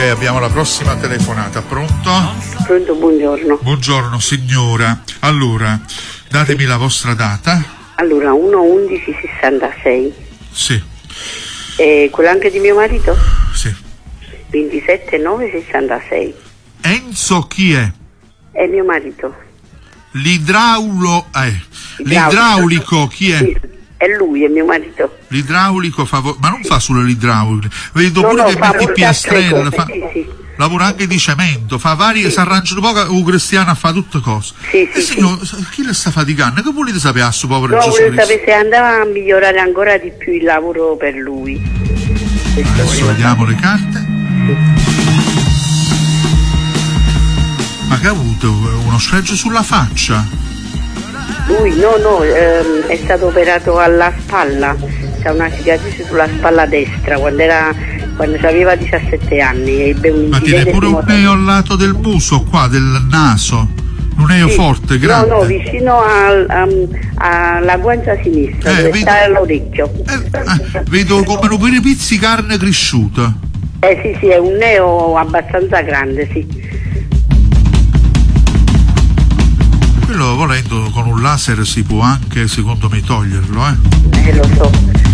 Abbiamo la prossima telefonata, pronto? Pronto, buongiorno. Buongiorno signora, allora datemi la vostra data. Allora, 1-11-66. Sì. E quello anche di mio marito? Sì. 27-9-66. Enzo chi è? È mio marito. L'idraulico chi è? Sì, è lui, è mio marito. L'idraulico ma non fa solo l'idraulico, vedo pure che fa mette piastrelle, sì. lavora anche di cemento, fa vari, si arrangiano poco, un cristiano a fare tutte cose. Sì. Signor, chi le sta faticando? Che volete sapere a suo povero Gesù volevo Cristo? sapere se andava a migliorare ancora di più il lavoro per lui. Adesso vediamo le carte. Ma che ha avuto? Uno sfregio sulla faccia? Lui no, è stato operato alla spalla, c'ha una cicatrice sulla spalla destra quando aveva 17 anni. Ebbe un Ma tiene pure un neo al lato del muso, qua, del naso, un neo forte, grande. No, vicino alla guancia sinistra, dove sta l'orecchio. Vedo come un pizzi carne cresciuta. Sì, è un neo abbastanza grande, sì. Quello, volendo, con un laser si può anche, secondo me, toglierlo, lo so.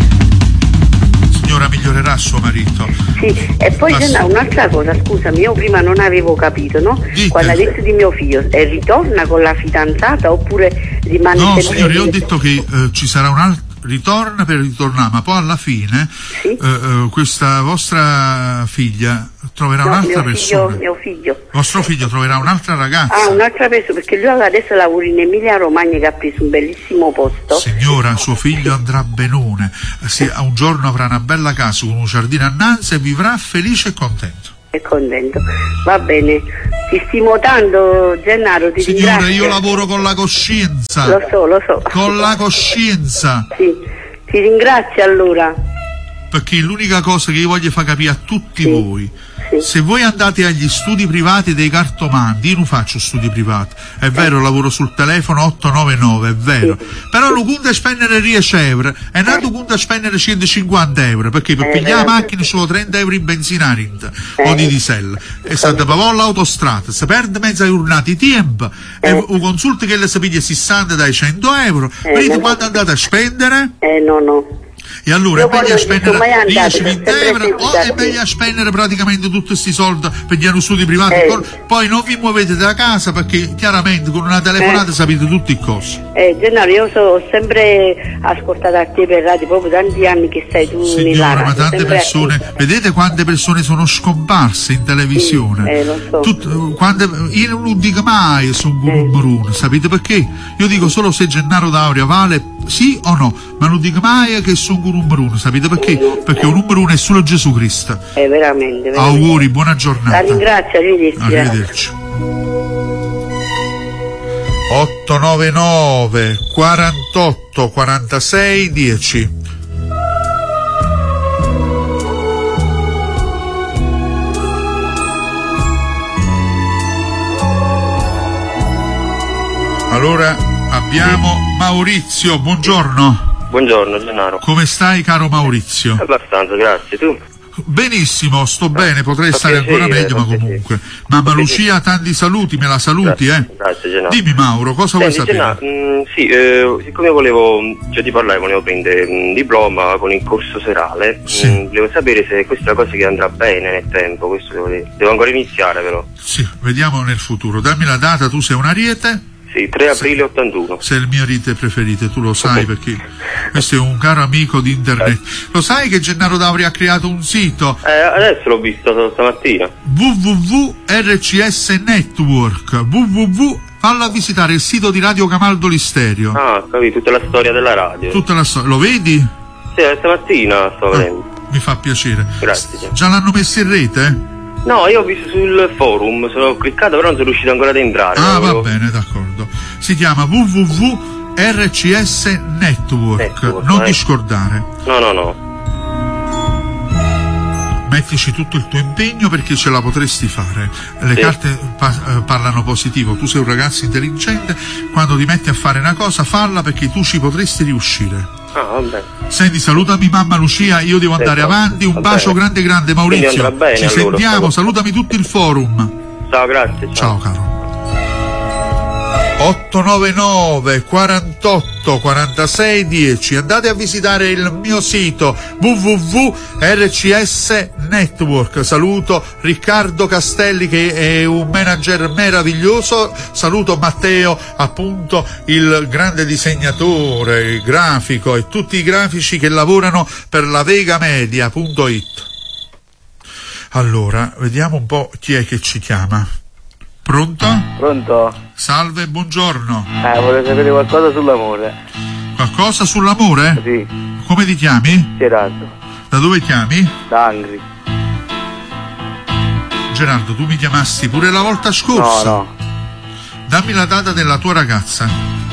Signora, migliorerà suo marito. Sì, e poi c'è un'altra cosa, scusami, io prima non avevo capito, no? Dite. Quando ha detto di mio figlio, ritorna con la fidanzata oppure rimane No, sempre... signore, io ho detto che ci sarà un altro ritorna per ritornare, ma poi alla fine sì? Questa vostra figlia troverà un'altra persona. Mio figlio. Vostro figlio troverà un'altra ragazza. Ah, un'altra persona, perché lui adesso lavora in Emilia Romagna, che ha preso un bellissimo posto. Signora, suo figlio andrà benone, un giorno avrà una bella casa con un giardino annanzi e vivrà felice e contento. È contento, va bene. Ti stimo tanto, Gennaro, ti Signora, ringrazio. io lavoro con la coscienza. Lo so. Con la coscienza. Sì, ti ringrazio allora. Perché l'unica cosa che io voglio far capire a tutti voi, sì. Se voi andate agli studi privati dei cartomanti, io non faccio studi privati, è vero, lavoro sul telefono 899, è vero, però lo conta spendere 10 euro e nato conta spendere 150 euro, perché per pigliare la macchina solo 30 euro in benzina o di diesel, e state per l'autostrada, si perde mezza giornata di tempo, e un consulto che le si piglia 60 dai 100 euro, vedete quando andate a spendere? No. E allora è meglio spendere 10-20 euro o è meglio spendere praticamente tutti questi soldi per gli studi privati, poi non vi muovete da casa perché chiaramente con una telefonata sapete tutti i cosi. Gennaro, io ho sempre ascoltato a te per radio, proprio tanti anni che sei tu nella radio. Ma tante persone, vedete quante persone sono scomparse in televisione? Lo so. Io non dico mai sono un numero uno, sapete perché? Io dico solo se Gennaro D'Auria vale sì o no, ma non dico mai che sono un numero uno, sapete perché? Perché un numero uno è solo Gesù Cristo. Veramente. Auguri, buona giornata. La ringrazio, arrivederci. 899 48 46 10. Allora abbiamo Maurizio, buongiorno. Buongiorno Gennaro. Come stai, caro Maurizio? Abbastanza, grazie. Tu? Benissimo, sto bene, potrei stare ancora meglio, ma comunque. Mamma Lucia, tanti saluti, me la saluti, Grazie Gennaro. Dimmi Mauro, cosa vuoi sapere? Siccome ti parlare, volevo prendere un diploma con il corso serale, volevo sapere se questa è una cosa che andrà bene nel tempo, questo devo ancora iniziare però. Sì, vediamo nel futuro. Dammi la data, tu sei un ariete? Sì, 3 aprile 81. Sei il mio ariete preferito, tu lo sai perché questo è un caro amico di internet. Lo sai che Gennaro D'Auria ha creato un sito? Adesso l'ho visto stamattina. www.rcs Network. Falla visitare il sito di Radio Camaldo Listerio. Ah, capito, tutta la storia della radio. Tutta la storia. Lo vedi? Sì, stamattina sto vedendo. Mi fa piacere. Grazie. Già l'hanno messo in rete? No, io ho visto sul forum, sono cliccato però non sono riuscito ancora ad entrare. Va bene, d'accordo. Si chiama www.rcs Network. Non discordare. No. Mettici tutto il tuo impegno perché ce la potresti fare. Le carte parlano positivo. Tu sei un ragazzo intelligente, quando ti metti a fare una cosa falla perché tu ci potresti riuscire. vabbè. Senti, salutami mamma Lucia, io devo andare avanti. Un bacio grande grande, Maurizio. Bene, ci allora, sentiamo, salutami tutto il forum. Ciao, grazie. Ciao caro. 899 48 46 10. Andate a visitare il mio sito www.rcs Network. Saluto Riccardo Castelli che è un manager meraviglioso, saluto Matteo, appunto il grande disegnatore, il grafico e tutti i grafici che lavorano per la vegamedia.it. Allora, vediamo un po' chi è che ci chiama. Pronto? Pronto? Salve, buongiorno. Vorrei sapere qualcosa sull'amore. Qualcosa sull'amore? Sì. Come ti chiami? Gerardo. Da dove chiami? Da Angri. Gerardo, tu mi chiamasti pure la volta scorsa? No. Dammi la data della tua ragazza.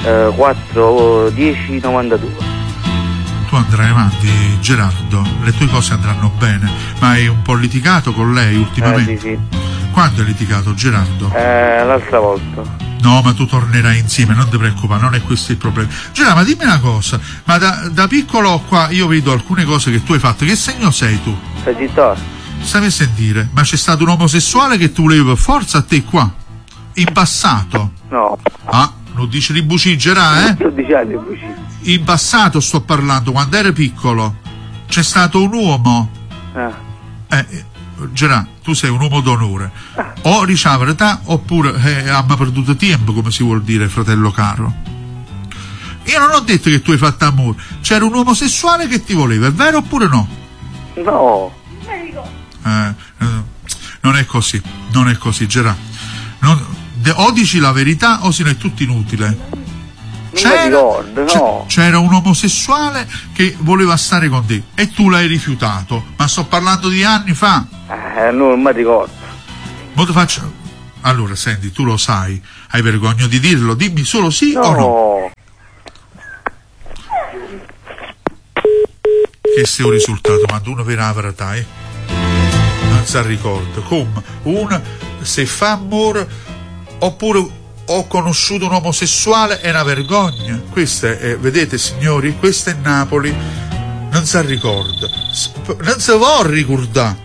4-10-92. Tu andrai avanti, Gerardo, le tue cose andranno bene, ma hai un po' litigato con lei ultimamente? Sì. Quando hai litigato, Gerardo? L'altra volta. No, ma tu tornerai insieme, non ti preoccupare, non è questo il problema. Gerardo, ma dimmi una cosa, ma da piccolo qua io vedo alcune cose che tu hai fatto, che segno sei tu? Sagittario. Stavi a sentire, ma c'è stato un omosessuale che tu volevi per forza a te qua? In passato? No. Ah, lo dici di bucigera, eh? 12 anni bucì. In passato sto parlando, quando eri piccolo. C'è stato un uomo. Gerà, tu sei un uomo d'onore. O ricevere te, oppure abbiamo perduto tempo, come si vuol dire, fratello caro. Io non ho detto che tu hai fatto amore. C'era un omosessuale che ti voleva, è vero oppure no? No. Non è così, Gerà. O dici la verità o se no è tutto inutile. C'era un omosessuale che voleva stare con te e tu l'hai rifiutato, ma sto parlando di anni fa. Non mi ricordo. Mo te faccio... Allora senti, tu lo sai, hai vergogna di dirlo, dimmi solo sì o no. Che sia un risultato quando uno vede la verità, non si ricorda come se fa amore oppure ho conosciuto un omosessuale, è una vergogna. Questa è, vedete signori, questa è Napoli, non si ricorda, non si vuole ricordare.